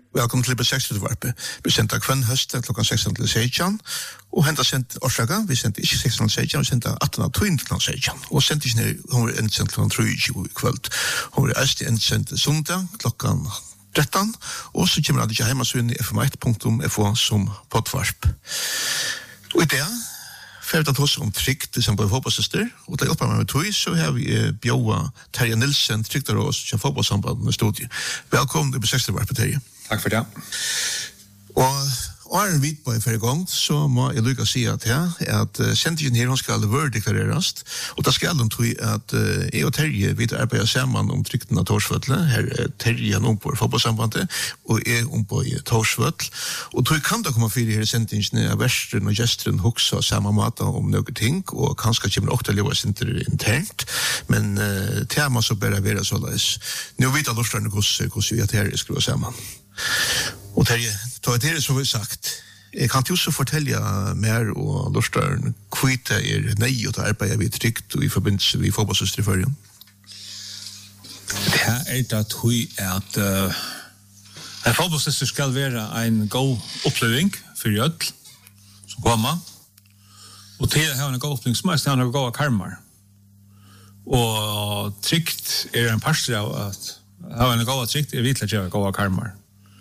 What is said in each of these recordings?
Velkommen til Beseksutvarpet. Vi sendte kvann høst klokken 16 til 16, og hentet sendt årsdaga, vi sendte ikke 16 til 16, vi sendte 18 til 16, og sendte ikke ned, hun var endsendt klokken 23 i kveld. Hun var alltid endsendt søndag klokken 13, og så kommer det ikke hjemme så inn i fm1.fo som poddvarp. Og i det, ferdig hos om trygt som på fotballsøster, og til å hjelpe meg med tog, så har vi bjøvet Terje Nilsen, trygt av oss, som fotballsamband med studiet. Velkommen til Beseksutvarpet, Terje. Takk for det. Og en vidt på en fyrir gang, så må jeg lykke å si at sendingen her, hun skal deklareres, og da skal de tro at jeg og Terje vil arbeide sammen om trykten av Torsvøtle. Her er Terje han på fotballsambandet, og jeg på Torsvøtle. Og tog kan da komme fyrir her i sendingen av versteren og gesteren hoksa samme måte om noen ting, og kanskje kommer også til å leve internt, men tema så bare være såleis. Nå vet jeg lortene hvordan vi at her skriver sammen. Og Terje, ta det som vi sagt, jeg kan også fortelle mer og lortene hva det nei å ta arbeid vi trygt og i forbindelse med fotballsøster i førjen. Det er det at en fotballsøster skal være en god oppleving for jødl som kommer, og til å ha en god oppleving som er en god karmar. Og trygt er en parster av at ha en god trygt er vitelig å ha god karmar.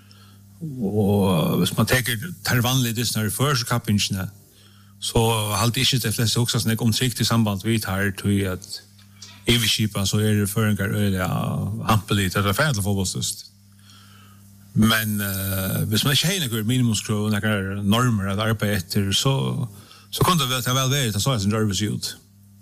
Og hvis man tar vanlig dissene i førskappingene, så halte ikke det fleste også snakk om trygt i samband vi tar til at i Skipan så er det føringer øyelig hampelig til det ferdig fotballstøst. Men hvis man ikke har noen minimumskrav, noen normer at arbeide etter, så kunne det vel være at så er det nervøs ut.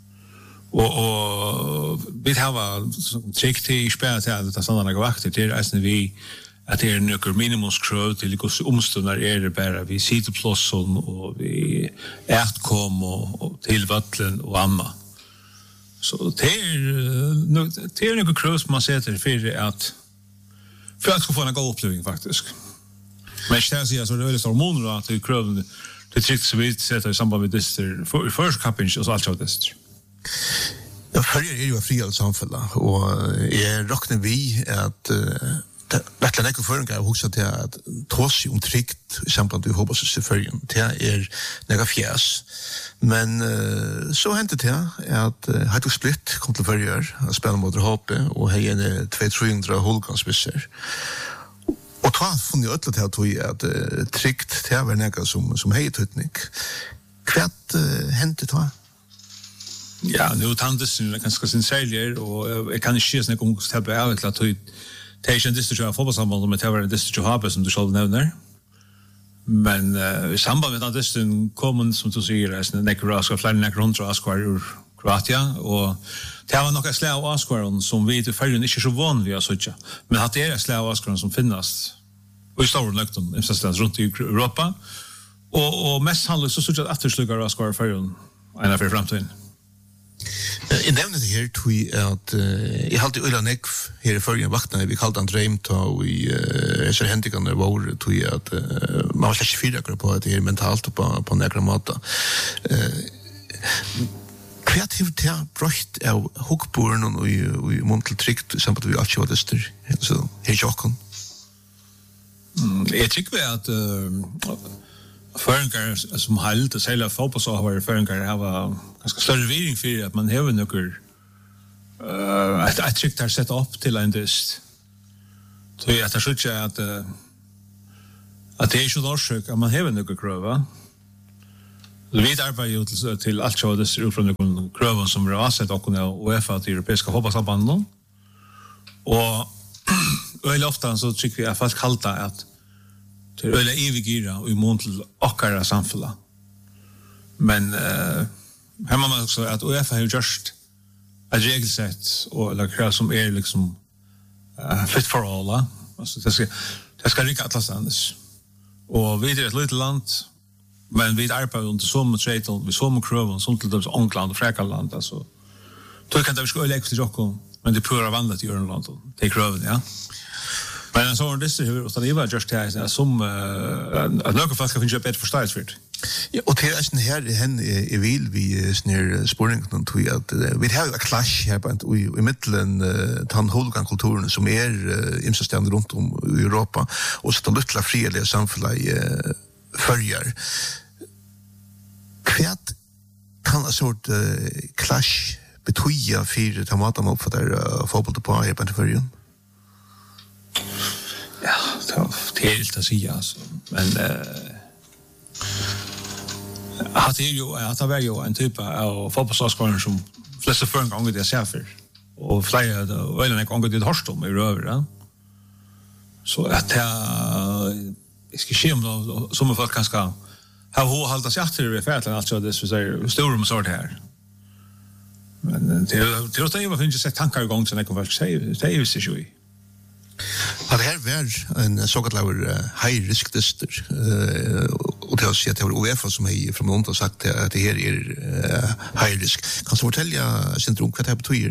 Og vi har trygt til spæret til at det er sånn noen vakter til reisende vi at det er noen minimumskrav til hvordan omstående er det bare vi sitter plåsen og vi kom og til vattlen og annet. Så det er noen krav som man setter for at skal få en god oppleving faktisk. Men ikke det å si at det er veldig store måneder at det er kravene til trygt som vi setter i samband med dyster først kapping og så alt av dyster. Ja, førjer er jo fri av samfunnet, og jeg råkner vi at Vettlen ikke føringer har hukset til at tås om trygt i samband med fotballsøster i førjen. Det er nega fjæs. Men så hendte det at Heitok Splitt kom til førjer, han spiller mot Håpe, og hei en 200-300 hulganspisser. Og da funnet jeg øtlet til at trygt det var nega som hei tøytning. Hva hendte det? Ja, nu tandes er ganske sincerier, og jeg kan ikke snakke om hvordan det er til at det er ikke en distrikt av fotballsamband, men det var en distrikt av Habe, som du selv nevner. Men i samband med den distrikten kom, som du sier, flere nekker 100 askvar ur Kroatia, og det var nok et slag av askvaren som vi til fergen ikke er så vanlig å søtja. Men at det er et slag av askvaren som finnes og i store nøkton, rundt i Europa, og mest handler så søtja at etterslugger askvar fergen en av fremtiden. Jeg nevner det her, tror jeg, at jeg halte øyla nekv her i førgen vaktene, vi kalte han dreimta, og i disse hendikene våre, tror jeg, at man var slett ikke fyrakere på at det er mentalt på nekra måte. Kreativt er brøtt av hukkboren og i muntel trygt, samt at vi alltid var dyster, så her tjokken. Jeg tykker at føringer som held, og særlig fotballsåhavere føringer har ganske større viring for at man hever noen et trygt har sett opp til en dyst. Så jeg tar slutt at det er ikke noe årsøk at man hever noen krøver. Vi arbeider jo til alt så dyster ut fra noen krøver som er avsett åkken av UEFA til europeiske fotballsambandene. Og veldig ofte så tykker vi at folk halter at det er veldig evigere og imot til okkara samfunnet. Men her må man også at UEFA har gjort et regelsett og krav som er liksom fit for all. Altså, det skal rikke atlastandes. Og vi er et lite land, men vi arbeider under somme treitel, vi somme krøven, som til dømes Ångland og Frekarland. Altså. Så kan det vi skal øyne til jokken, men det prøver å vandre til Ørnland, det er krøven, ja. Men så var det hur utan det var just det som att några folk kan finna bättre förståelse för det. Ja, och det är här hen är vill vi snär spåringen till att vi har en clash här på i mitten den hooligan-kulturen som imstående runt om i Europa och så det lilla fredliga samhället följer. Kvart kan en sort clash betyda för att man uppfattar fotboll på här på förrjun. Ja, det är helt att säga alltså. Men att det var ju en typ av fotbollsskåren som flesta för en gång det ser för och flera då eller en gång det har om i över så att jag ska se om då som folk kan ska ha hållt sig efter det färdigt alltså det så säger stor sort här. Men det är ju vad finns det tankar igång så när kan folk säga det är ju så ju. Det här var en såkallad high risk tester och det har sett att UEFA som är från någon har sagt att det här är high risk. Kan du fortälja syndrom vad det betyder?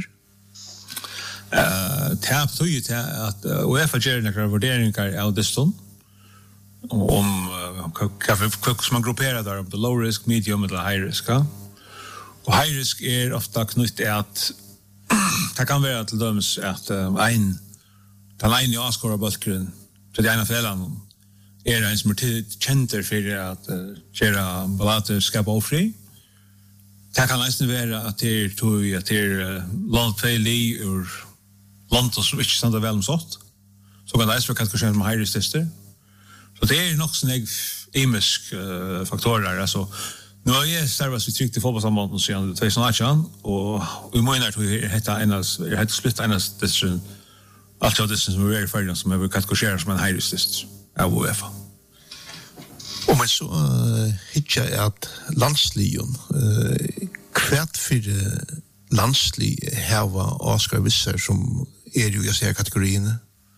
Det betyder att UEFA gör några värderingar av deston om hur man grupperar där på low risk, medium eller high risk. Och high risk är ofta knutet att det kan vara till döms att den ene avskåret bakgrunn så det ena fällan en som kjenter för att göra ballater skapa ofri. Det kan nästan vara att det är långtfejlig ur landet som inte ständer väl om sånt. Så kan det vara kategorier med high risk tester. Så det är nog sådana imisk faktorer. Alltså, nu har jag starvat vid tryckt i fotbollssambandet sedan 2018 och i månader tog jag hette slutt enas testeren alltså det som är färdigt som är kategoriserat som en high risk test av UEFA. Och men så hittar jag att landsligen kvart för landslig här var Oscar Visser som är ju jag säger kategorin.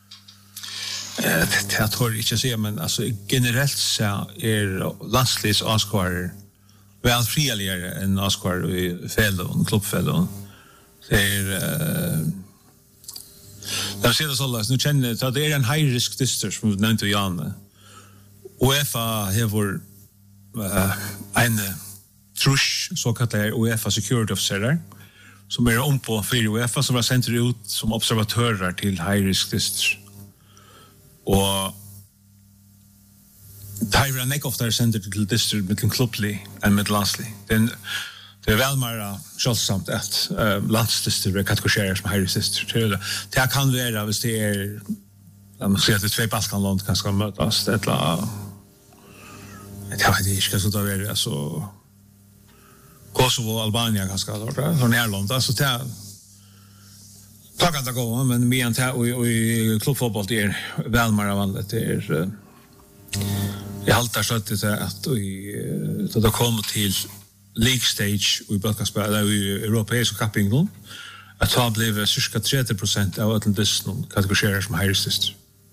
Det tror jag inte säga men alltså generellt så är landsligs Oscar väl friare än Oscar i fällen klubbfällen. Det är där ser det så läs nu känner att det är en high risk tester som nämnt och Janne. UEFA har en trusch så kallar UEFA security officer som är om på för UEFA som var sänt ut som observatörer till high risk tester. Och Tyra Neck of their center till tester med klubblig och med landslig. Det är väl mer känsamt att landstester kategoriserar som high risk tester. Det kan vara hvis det är man ser att det två Balkanland kan ska mötas eller jag vet inte så det är alltså Kosovo och Albanien kan ska från Irland alltså det tackar gå men med en och i klubbfotboll det är väl mer vanligt det är jag haltar så att det kommer till league stage och i basketboll eller i europeisk cupping då att ha blivit cirka 30% av alla discipliner kategoriseras som high risk test.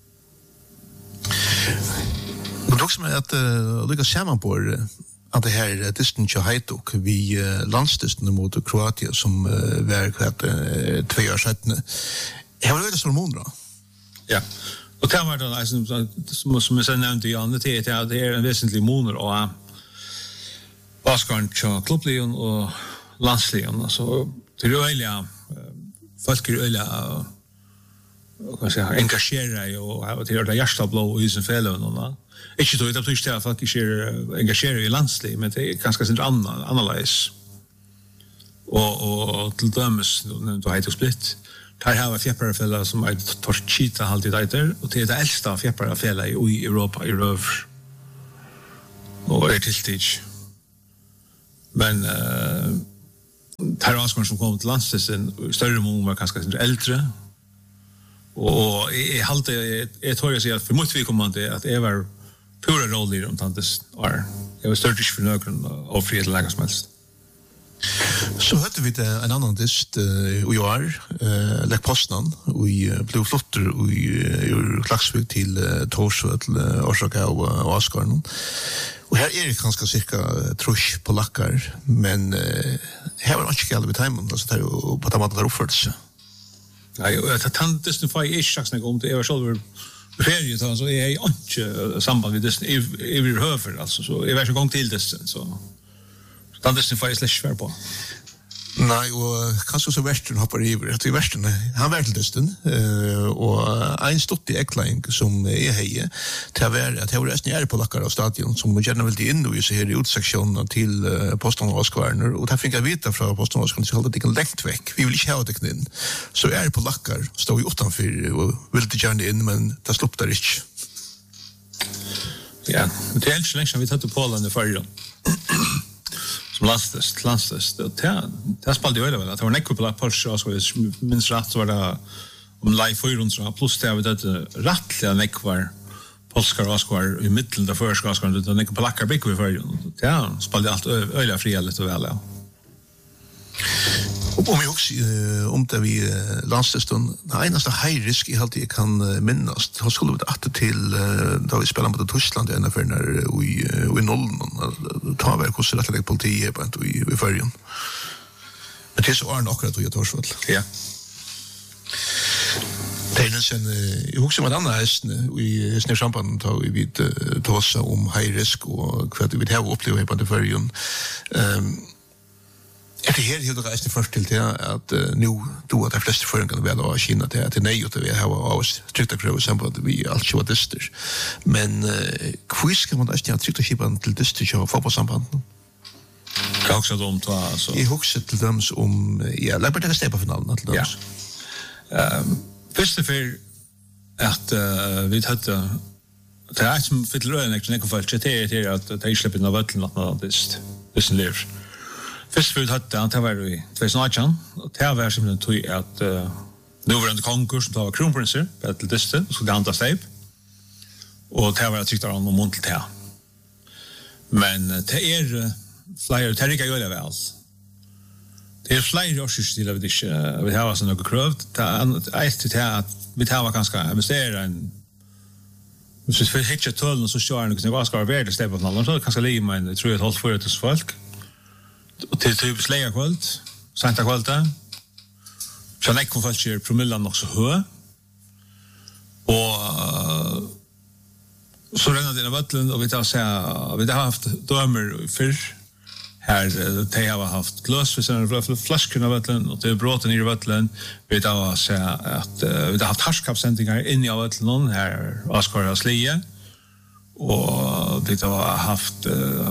Men också med att lyckas samman på att det här distan till Hajduk vi landsdisten mot Kroatien som var 2 år sedan. Det var väldigt stor mån då. Ja. Och det var då som jag nämnde Jan det är en väsentlig mån och Oscar och klubbligen och landsligen alltså det är öliga folk är öliga vad ska jag engagera och till det hjärta blå i sin fällen och inte då det betyder att folk är engagerade i landslig men det är ganska sin analys och till dömes då heter split där har vi fjäpparfälla som är torchita alltid där och det är det äldsta fjäpparfälla i Europa i röv och är tillstig men Oscar som kom till landstesen större mån var ganska äldre och jag tror jag säger att för mycket vi kommer att det var pura roll i de tantes är jag var större för någon och fri att lägga som helst. Så hörde vi en annan dist i år, Lech Poznan, och blev flotter i Klaxvik till Torsvö till Orsaka och Asgarden. Och här är det ganska cirka trusch på lackar, men här var det inte galt vid timern, alltså det är ju på att man har uppfört sig. Nej, jag tar tantisten för jag är slags om det är själv ferie så är jag inte samband med det över höver alltså så jag var så gång till det så då det är faktiskt lätt på. Nej, og kanskje så versten hoppar iver. At i versten, han var til dysten, og en stått i ekleing som heie, til å være at jeg var resten på lakkar av stadion, som gjerne vil inn i så her i utseksjonen til Postan og Askvarner, og der fikk jeg vite fra Postan og Askvarner, så holdt det ikke lengt vekk. Vi vil ikke ha det inn. Så på lakkar, stod vi utanfor, og ville gjerne inn, men det slopp der ikke. Ja, det er ikke lenge vi tatt på Polen i fargen. Som landstest. Det spalde jo vel, at det var nekko på Porsche, og minst rett så var det om live 400, pluss det var det rettelig nekkvar polskar og askvar i middelen av førske askvar, det var nekko på lakkar bygg i fargen. Det spalde alt øyla fria litt og vel, ja. Om vi også om det vi landstesten, det eneste high-risk jeg alltid kan minnes, da skulle vi det til da vi spiller mot Tyskland i NFL i nullen, ta hver hvordan rett og slett politiet på i førjen. Men det så Arne akkurat i Torsvold. Ja. Det sen jag husker om ett annat hästen i snärsamband då vi vid tåsa om high-risk och vad vi har upplevt på det förrjun. Det här är det resten först till det att nu då att de flesta förringarna väl har Kina det att nej att vi har oss tryckta krav samband vi allt så dyster. Men quiz kan man nästan tryckta skipan till dyster och fotbollssamband. Jag också om två alltså. I husker till dem om ja, lägger det stäpa finalen till dem. Ja. Först för att vi hade det är som för lönen jag kan det att det släpper något vatten att det lever. Först vi hade han var i 2018 och det var som tog att nu var det konkurs som var kronprinser på ett distan så det andra steg och det var tyckte han om montel till. Men det är flyer det är ju väl. Det är flyer också still av det vi har så något krövt det att vi tar ganska investera en så för hitcha tullen så står det något ska vara det steg på någon så kanske lägga mig tror jag håll för det folk. Och till typ släga kväll, senta kvälta. Så när kom falskar promillan också hö. Och så renner det i vattnet och vi har haft dömer för här de har haft glas för såna flaskorna av vattnet och det är bråten i vattnet. Vi har så att vi har haft harskapssändningar in i vattnet här Oskar Slie och vi har haft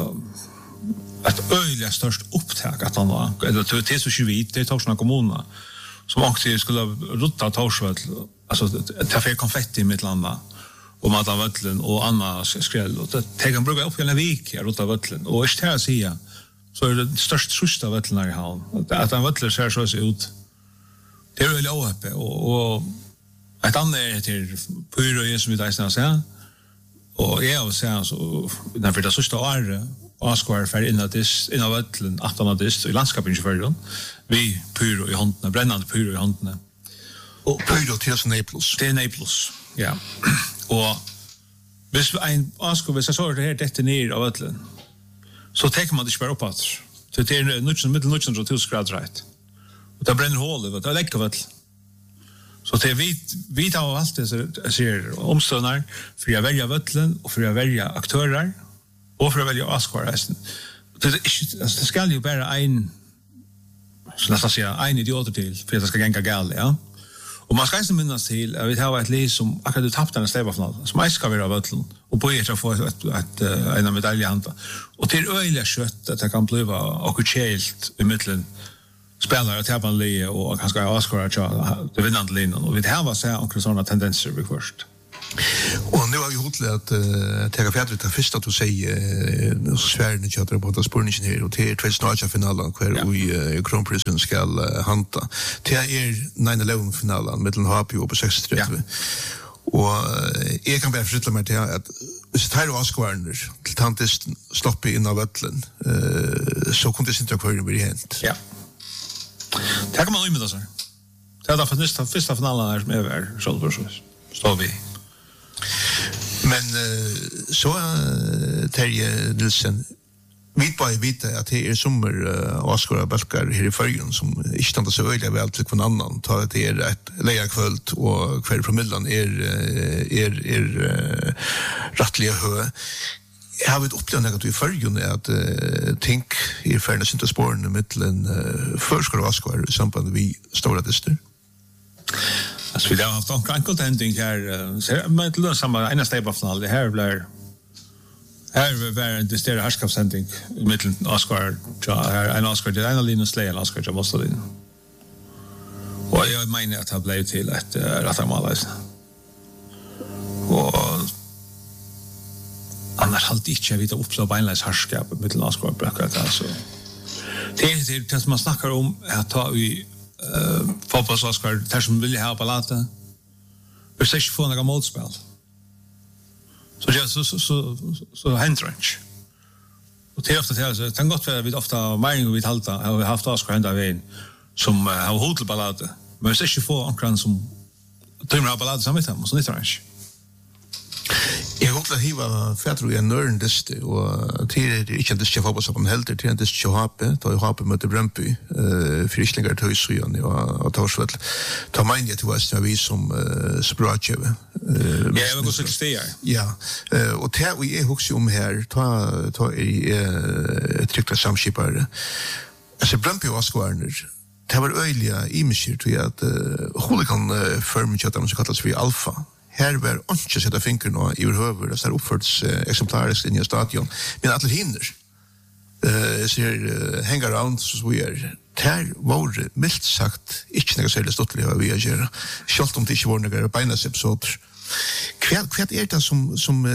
ett öjligt störst upptag att han var eller till så svit det tar såna kommuner som också skulle rutta Torsvall alltså ta för konfetti i mitt landa och mata vattlen och Anna skräll och det kan bruka upp hela vik rutta vattlen och är det säga så är det störst trusta vattlen i hallen att han vattlar ser så ut det är väl öppet och ett annat är till pyro som vi där säger och jag säger så när för det sista året Oskar för in av vattlen 18 i landskapet i förrjun vi pyro i handen brännande pyro i handen och pyro till Naples det är Naples ja och hvis en Oskar hvis jag så det här detta ner av vattlen så tar man det spär upp att det är nutchen mitt nutchen och 1000 grader rätt och det bränner hål det läcker vatten så det vi tar allt det ser omståndar för att välja vattlen och för att välja aktörer och för att välja Oskar-resten. Det ska ju bara en så nästan säga en idiot till för att det ska gänga gal, ja. Och man ska inte minnas till att vi har ett lis som akkurat tappade en stävafnad som ska vara vattlen och på att få en medalj i handen. Och till öjliga kött att det kan bli okkult i mitten spelare att tappa en li och kanske Oskar det vinnande linjen och vi har vad säga om sådana tendenser vi först. Och nu har vi hotlat att ta färdigt det första att säga så Sverige chatta på att spårningen här och till tvåsnarcha finalen kvar i kronprinsen ska hanta. Det är 9/11 finalen mellan HP och på 63. Och jag kan bara försätta mig till att så tar jag Oskar till tantist stoppa in av vattlen så kunde det inte kvar bli hänt. Ja. Det kan man ju med det så. Det är därför första finalen är med över så står vi. Men så Terje Nilsen vita att det sommer Oscar Balkar här I Färjön som inte stannar så öliga väl till någon annan. Ta det ett lejarkvöld och kväll promillan rättliga hö. Jag har upplevt något I Färjön att tänk I fairness inte spåren mellan förskor och Oscar I samband med stora dister. Alltså vi har haft en enkelt händning här men det är samma ena steg på final det här blir här var det större härskapssändning I mitten Oscar en Oscar det ena Linus Slay en Oscar jag måste in. Och jag menar att det blev till ett rättamål. Och annars alltid inte jag vet att uppslå beinleis härskap I mitten Oscar och Brackart alltså. Det som man snackar om att ta I fotbolls Oscar där som vill ha balata. Vi ser inte få några motspel. Så hindrance. Och till ofta till så kan gott för vi ofta mening vi halta har vi haft Oscar ända vägen som har hotel ballade. Men vi ser inte få ankran som drömmer ballade samtidigt och så inte Jag hoppas hiva färdru I nörndest och till inte det ska fotboll som helt till det ska ha då jag har mot Brøndby Frischlingar Tøysryan och Torsvall. Ta mig det var vi som Sprachev. Ja, jag går 60 år. Ja. Och där vi är också här ta I tryckta samskipare. Alltså Brøndby var skvarner. Det var öliga imager till att hooligan firm chatten som kallas för Alfa. Här var inte sätta fingrarna I överhuvud det så uppförts exemplariskt in I stadion men alla hinner ser hang around så vi här var milt sagt inte något särskilt stottligt vi gör självt om det inte var några beinasepsoder kvart det som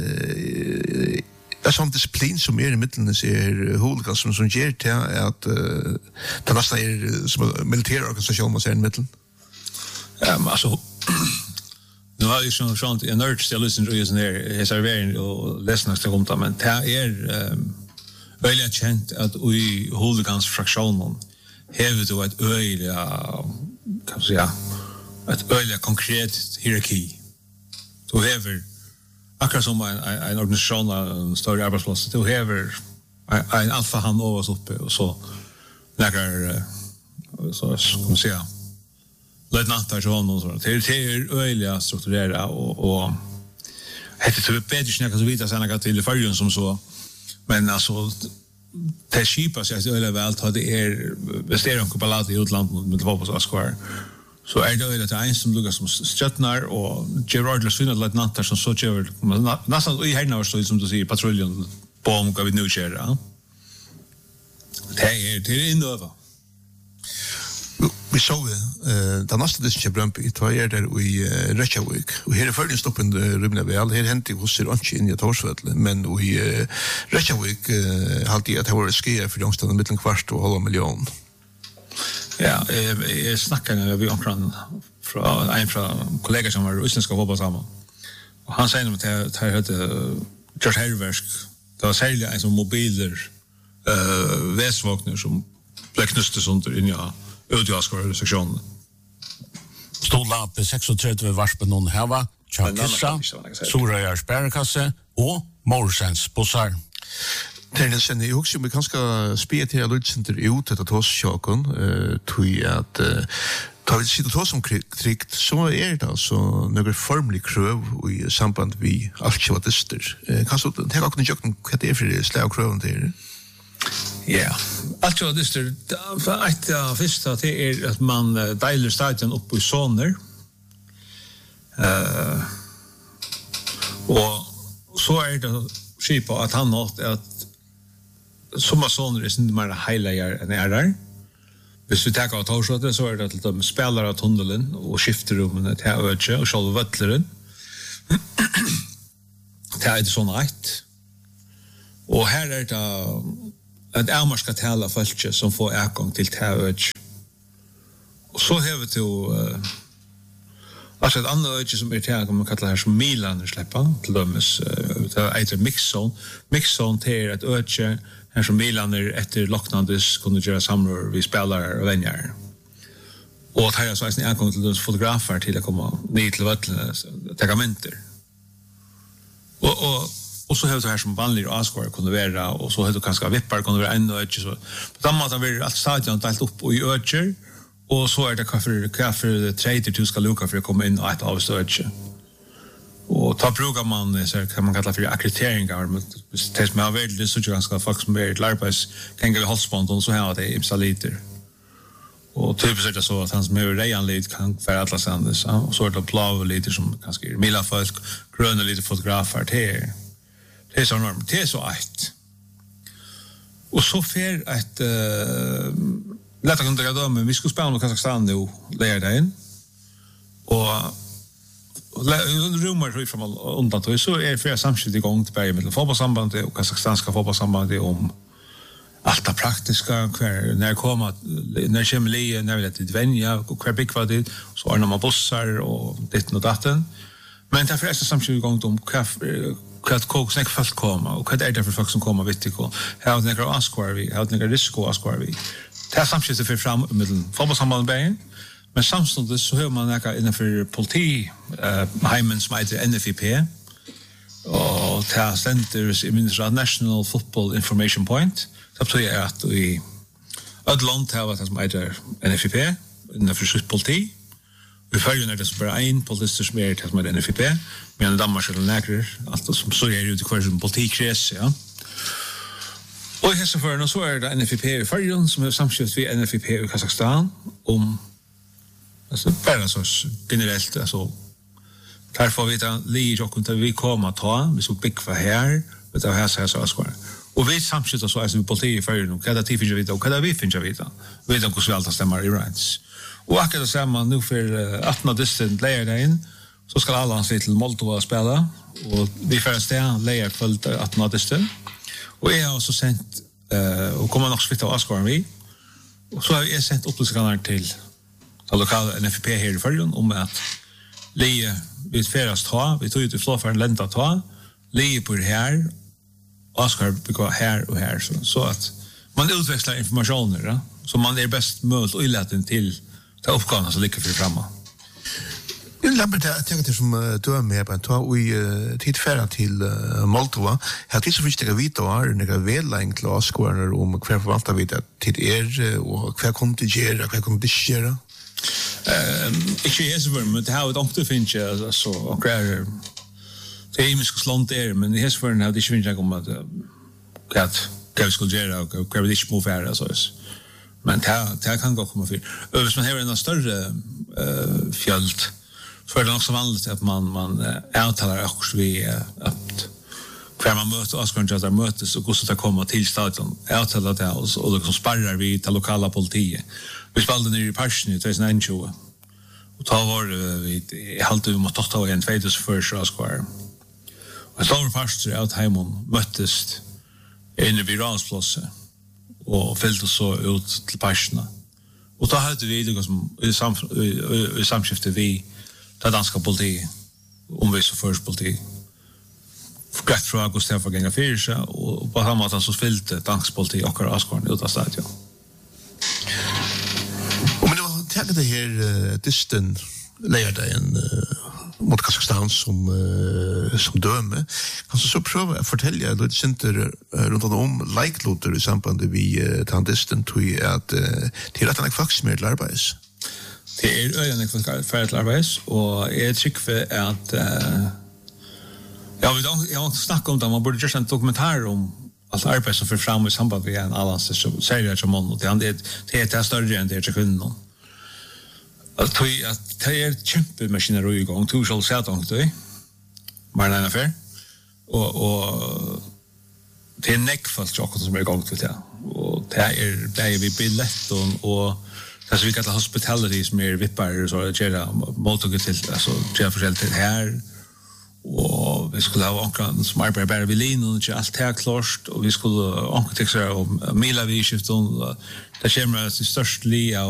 sån disciplin som I mitten ser hooligan som ger till att det nästan som militärorganisation man ser I mitten alltså nu har jag ju sånt en nörd still lyssnar till sån här servering och läsnar ska komma men det är väldigt känt att vi hooligans fraktionen har då ett öliga kan man säga ett öliga konkret hierarki så har akkurat som en organisation en större arbetsplats så har en alfa hand över oss uppe och så lägger så ska man säga löjtnantar så honom så det är öliga strukturera och heter typ bättre snacka så vidare sen till Färjön som så men alltså det skipas jag öliga väl ta det är består på ballat I utlandet med fotboll Oscar så är det öliga en som lukar som stöttnar och Gerard Lasvina löjtnantar som så gör nästan I hela så som du säger patrullen på vad vi nu kör det är inöver vi såg den nästa distrikt Brøndby tar där I Reykjavik och här är följden stoppen rymna väl här hänt det hos inte in I Torsvall men I Reykjavik alltid att det var ske för långstående mitten kvart och halva miljon. Ja, jag snackade med vi omkring från kollegor som var utländska fotboll samman. Och han säger att det hade gjort herrverk. Det var särskilt en som mobiler väsvagnar som blev knustes under in utjaskare sektionen. Stola på 36 varspen någon hava, Tjakissa, Sorøyar Sparekasse och Morsens bussar. Det är sen ju också med ganska spettiga lutcenter ut att hos Chakon tog att tar vi sitta hos som krikt så är det alltså några formliga krav I samband vi alkivatister. Kanske det har också jocken vad det är för slag krav det. Ja, alltså det är för att första det är att man delar staden upp I zoner. Och så är det skipa att han har att som zoner är inte mer highlighter än är där. Hvis vi tar av Torsvall så är det att de spelar av tunneln och skifterrummen till öde och själva vötleren. Det är det sån rätt. Och här är det att ärmar ska tala folk som får ägång till öde. Och så har vi till alltså ett annat öde som är till man kallar här som Milan släppa till dömes det heter mixzone. Mixzone till ett öde här som Milan efter locknandes kunde göra samrör vi spelar och vänner. Och att här så är ägång till de fotografer till att komma ner till vattnet tagamenter. Och och så har det här som vanliga avskår kunde vara och så har det kanske vippar kunde vara ännu inte så på den måten blir allt stadion delt upp och i öcher och så är det kaffe trader du ska luka för att komma in och ett avstöd. Och ta brukar man så kan man kalla för akkrediteringar men det med väldigt så ganska folk som är lärpes kan gå hotspot och så här det installater. Och typiskt är det så att han som är redan lite kan för alla sandes och så är det blå lite som kanske mila folk gröna lite fotografer det är så enormt det är så ett och så för att lätta kunna gå men vi ska spela mot Kazakstan nu lördagen och rumor från undan så är för samskift igång till med fotbollssambandet och kazakstanska fotbollssambandet om allt det praktiska när kommer lie när vi det vänja och big vad det så är man bussar och det och datten men därför är det samskift igång om kvart koksnack fast komma och vad är det för folk som kommer vet inte how några askvar vi how några risko askvar vi det är samskift för fram med fotbollssambandet men samtidigt så hör man några innanför politi heimen som heter NFIP och det centers i National Football Information Point så betyder det att i ett land har det som heter NFIP innanför politi vi följer när det så bara en polisist som är som heter NFIP men Danmark eller näkrar allt som så är det ju kvar som politikres ja och i hälsa för så är det NFIP i följen som är samskift vid NFIP i Kazakstan om alltså bara så generellt alltså därför vet jag lige och kunde vi komma ta vi så big för här vet jag här så ska och vi samskift så alltså politi för nu kada tid finns vi och kada vi finns vi vet de hur svälta stämmer i rights och akkurat samma nu för 18 distant layer där in så ska alla se till Moldova spela och vi först där layer fullt 18 distant och jag har så sent och kommer nog svita Oscar vi och så har jag sent upplysningar till lokala NFP här i förrjun om att Lie vid färast ha, vi tog ut i flå för en länta ta, Lie på det här, Oscar begår här och här, så att man utväxlar informationer, ja, så man är bäst möjligt och illaten till uppgångarna som ligger för framme. Lambert, jag tänker som du är med på att ta i tidfärra till Moldova. Jag tycker så finns det vita och har några vedläng till avskårare om hver förvaltar vi det till och hver kommer till göra, hver kommer till göra. Ikke jeg selvfølgelig, men det har jo ikke finnes altså, og det er imiske slånd der, men i hesføren har det ikke finnes om at hva vi skulle gjøre og hva vi ikke må være, altså. Men det kan godt komme fyr. Og hvis man har en større fjöld, så er det nok så vanligt at man avtaler akkurat vi at hver man møter avskåren til at det møtes og hvordan det kommer til stadion, avtaler det og liksom sparrer vi til lokala politiet. Vi spelade ner i Parsen i 2021 och då var vi halt vi mot 8 en 2001 Oscar. Och så var pastor out hemon möttes inne vid Ransplats och fällde så ut till Parsen. Och då hade vi det som i samskifte vi det danska politi om vi så först politi. Grätt från Gustav för gånga fyra och på samma sätt så fyllde dansk politi och Oscar ut av stadion. Jag det här distan lärdagen mot Kazakstan som döme. Kan så pröva att fortälja lite center runt om like-loter i samband med tandisten till att till att han faktiskt mer arbets. Det är öjande för arbets och jag tycker att jag har snackat om det man borde göra en dokumentär om allt arbete som för fram i samband med en allans så säger jag som man och det är större än det jag kunde. Att det är kämpemaskiner igång, du ska säga att det är en affär och det är neckfallt som är igång till det och det är vi billigt och det är vi kallar hospitality som är vippar så att göra mottagning till alltså göra försäljning här och vi skulle ha ankran som arbetar bara vid linjen och allt är klart och vi skulle anka texter om mila vi skiftar det kommer till störst lia